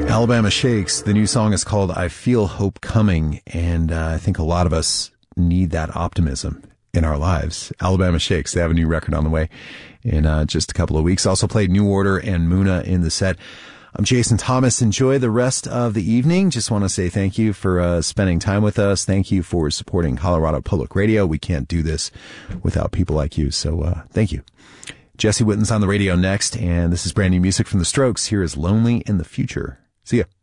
Alabama Shakes. The new song is called I Feel Hope Coming, and I think a lot of us need that optimism in our lives. Alabama Shakes, they have a new record on the way in just a couple of weeks. Also played New Order and Muna in the set. I'm Jason Thomas. Enjoy the rest of the evening. Just want to say thank you for spending time with us. Thank you for supporting Colorado Public Radio. We can't do this without people like you, so thank you. Jesse Witten's on the radio next, and this is brand new music from The Strokes. Here is Lonely in the Future. See ya.